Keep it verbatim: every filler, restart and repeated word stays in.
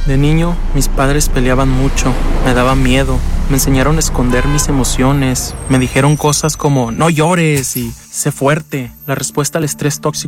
De niño, mis padres peleaban mucho, me daba miedo, me enseñaron a esconder mis emociones, me dijeron cosas como no llores y sé fuerte. La respuesta al estrés tóxico